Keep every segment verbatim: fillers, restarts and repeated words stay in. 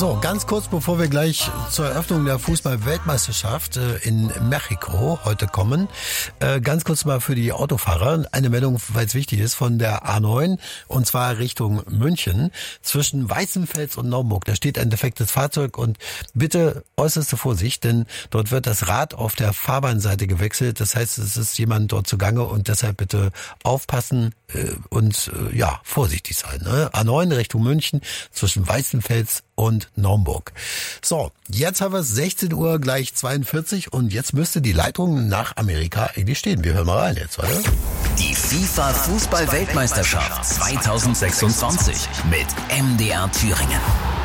So, ganz kurz, bevor wir gleich zur Eröffnung der Fußball-Weltmeisterschaft äh, in Mexiko heute kommen, äh, ganz kurz mal für die Autofahrer eine Meldung, weil es wichtig ist, von der A neun und zwar Richtung München zwischen Weißenfels und Naumburg. Da steht ein defektes Fahrzeug und bitte äußerste Vorsicht, denn dort wird das Rad auf der Fahrbahnseite gewechselt. Das heißt, es ist jemand dort zugange und deshalb bitte aufpassen äh, und äh, ja, vorsichtig sein. Ne? A neun Richtung München zwischen Weißenfels und Naumburg. So, jetzt haben wir es sechzehn Uhr gleich zweiundvierzig und jetzt müsste die Leitung nach Amerika eigentlich stehen. Wir hören mal rein jetzt, oder? Die FIFA-Fußball-Weltmeisterschaft zweitausendsechsundzwanzig mit M D R Thüringen.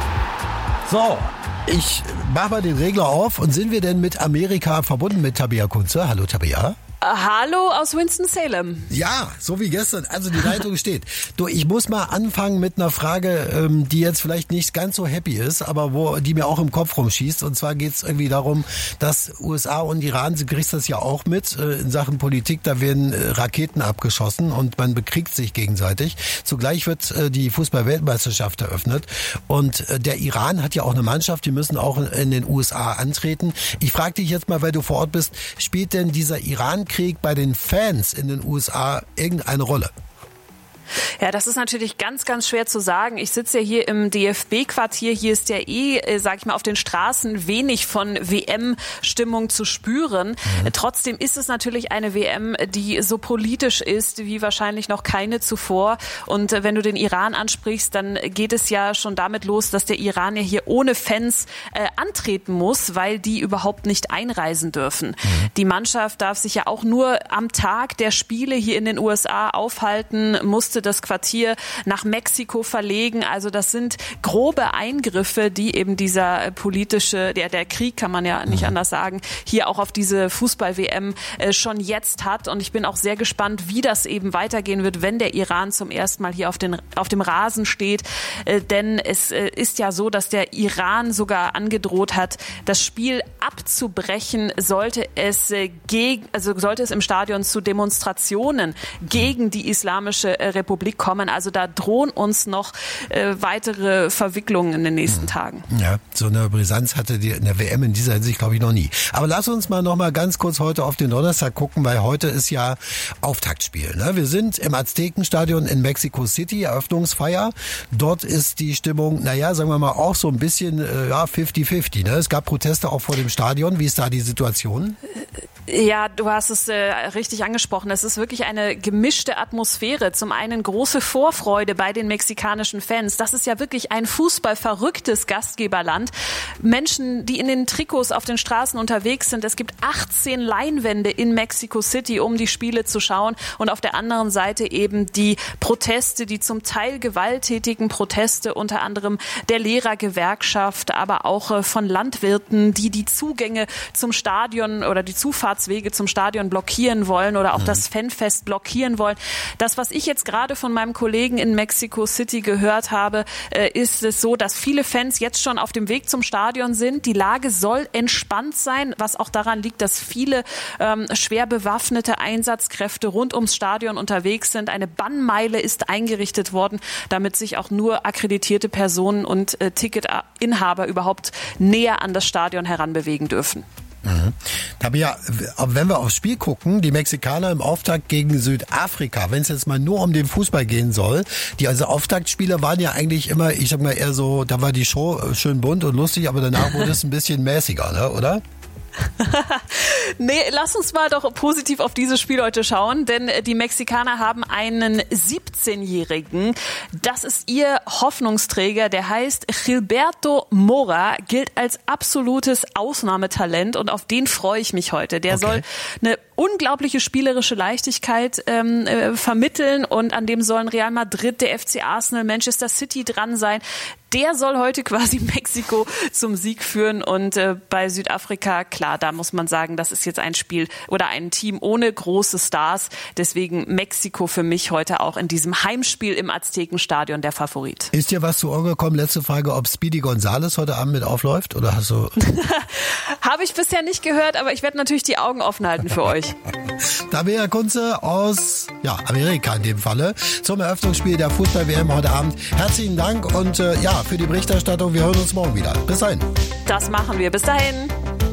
So, ich mach mal den Regler auf und sind wir denn mit Amerika verbunden mit Tabea Kunze? Hallo Tabea. Hallo aus Winston-Salem. Ja, so wie gestern. Also die Leitung steht. Du, ich muss mal anfangen mit einer Frage, ähm, die jetzt vielleicht nicht ganz so happy ist, aber wo die mir auch im Kopf rumschießt. Und zwar geht es irgendwie darum, dass U S A und Iran, sie kriegt das ja auch mit äh, in Sachen Politik, da werden äh, Raketen abgeschossen und man bekriegt sich gegenseitig. Zugleich wird äh, die Fußball-Weltmeisterschaft eröffnet und äh, der Iran hat ja auch eine Mannschaft, die müssen auch in, in den U S A antreten. Ich frage dich jetzt mal, weil du vor Ort bist, spielt denn dieser Iran Krieg bei den Fans in den U S A irgendeine Rolle? Ja, das ist natürlich ganz, ganz schwer zu sagen. Ich sitze ja hier im D F B-Quartier. Hier ist ja eh, äh, sag ich mal, auf den Straßen wenig von W M-Stimmung zu spüren. Mhm. Trotzdem ist es natürlich eine W M, die so politisch ist wie wahrscheinlich noch keine zuvor. Und äh, wenn du den Iran ansprichst, dann geht es ja schon damit los, dass der Iran ja hier ohne Fans äh, antreten muss, weil die überhaupt nicht einreisen dürfen. Mhm. Die Mannschaft darf sich ja auch nur am Tag der Spiele hier in den U S A aufhalten, musste das Quartier nach Mexiko verlegen. Also das sind grobe Eingriffe, die eben dieser politische, der, der Krieg, kann man ja nicht mhm. anders sagen, hier auch auf diese Fußball-W M äh, schon jetzt hat. Und ich bin auch sehr gespannt, wie das eben weitergehen wird, wenn der Iran zum ersten Mal hier auf, den, auf dem Rasen steht. Äh, denn es äh, ist ja so, dass der Iran sogar angedroht hat, das Spiel abzubrechen, sollte es, äh, geg- also sollte es im Stadion zu Demonstrationen gegen die islamische äh, Republik kommen. Also da drohen uns noch äh, weitere Verwicklungen in den nächsten Tagen. Ja, so eine Brisanz hatte die in der W M in dieser Hinsicht, glaube ich, noch nie. Aber lass uns mal noch mal ganz kurz heute auf den Donnerstag gucken, weil heute ist ja Auftaktspiel. Ne? Wir sind im Aztekenstadion in Mexico City, Eröffnungsfeier. Dort ist die Stimmung, naja, sagen wir mal, auch so ein bisschen äh, ja, fünfzig fünfzig. Ne? Es gab Proteste auch vor dem Stadion. Wie ist da die Situation? Ja, du hast es äh, richtig angesprochen. Es ist wirklich eine gemischte Atmosphäre. Zum einen große Vorfreude bei den mexikanischen Fans. Das ist ja wirklich ein fußballverrücktes Gastgeberland. Menschen, die in den Trikots auf den Straßen unterwegs sind. Es gibt achtzehn Leinwände in Mexico City, um die Spiele zu schauen. Und auf der anderen Seite eben die Proteste, die zum Teil gewalttätigen Proteste, unter anderem der Lehrergewerkschaft, aber auch äh, von Landwirten, die die Zugänge zum Stadion oder die Zufahrtswege zum Stadion blockieren wollen oder auch mhm. das Fanfest blockieren wollen. Das, was ich jetzt gerade von meinem Kollegen in Mexico City gehört habe, äh, ist es so, dass viele Fans jetzt schon auf dem Weg zum Stadion sind. Die Lage soll entspannt sein, was auch daran liegt, dass viele ähm, schwer bewaffnete Einsatzkräfte rund ums Stadion unterwegs sind. Eine Bannmeile ist eingerichtet worden, damit sich auch nur akkreditierte Personen und äh, Ticketinhaber überhaupt näher an das Stadion heranbewegen dürfen. Mhm. Tabea, wenn wir aufs Spiel gucken, die Mexikaner im Auftakt gegen Südafrika, wenn es jetzt mal nur um den Fußball gehen soll, die also Auftaktspiele waren ja eigentlich immer, ich sag mal eher so, da war die Show schön bunt und lustig, aber danach wurde es ein bisschen mäßiger, ne, oder? Nee, lass uns mal doch positiv auf dieses Spiel heute schauen, denn die Mexikaner haben einen siebzehnjährigen, das ist ihr Hoffnungsträger, der heißt Gilberto Mora, gilt als absolutes Ausnahmetalent und auf den freue ich mich heute. Der okay. soll eine unglaubliche spielerische Leichtigkeit ähm, äh, vermitteln und an dem sollen Real Madrid, der F C Arsenal, Manchester City dran sein. Der soll heute quasi Mexiko zum Sieg führen und äh, bei Südafrika, klar, da muss man sagen, das ist jetzt ein Spiel oder ein Team ohne große Stars. Deswegen Mexiko für mich heute auch in diesem Heimspiel im Aztekenstadion der Favorit. Ist dir was zu Ohren gekommen? Letzte Frage, ob Speedy Gonzales heute Abend mit aufläuft oder hast du... Habe ich bisher nicht gehört, aber ich werde natürlich die Augen offen halten für euch. richtig. Tabea Kunze aus ja, Amerika in dem Falle zum Eröffnungsspiel der Fußball-W M heute Abend. Herzlichen Dank und äh, ja, für die Berichterstattung. Wir hören uns morgen wieder. Bis dahin. Das machen wir. Bis dahin.